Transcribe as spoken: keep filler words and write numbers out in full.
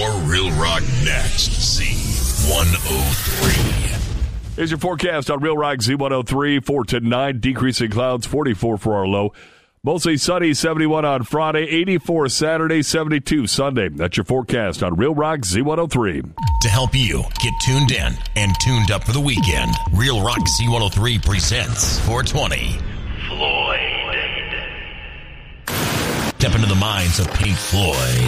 More Real Rock next. Z one oh three. Here's your forecast on Real Rock Z one oh three. four to nine, decreasing clouds, forty-four for our low. Mostly sunny, seventy-one on Friday, eighty-four Saturday, seventy-two Sunday. That's your forecast on Real Rock Z one oh three. To help you get tuned in and tuned up for the weekend, Real Rock Z one oh three presents four twenty. Floyd. Step into the minds of Pink Floyd.